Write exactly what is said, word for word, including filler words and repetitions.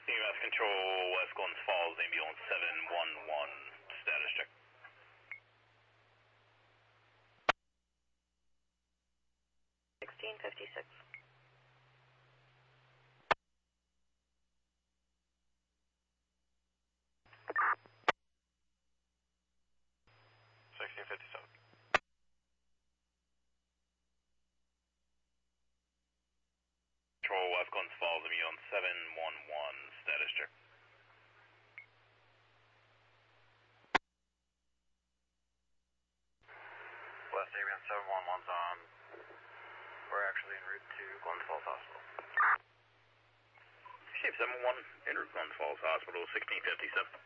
E M S Control, West Glens Falls, ambulance seven one one, status check. sixteen fifty-six. sixteen fifty-seven. Control, West Glens Falls, ambulance seven one one, status check. West ambulance seven one one's on. We're actually en route to Glens Falls Hospital. Chief seven one, en route Glens Falls Hospital, sixteen fifty-seven.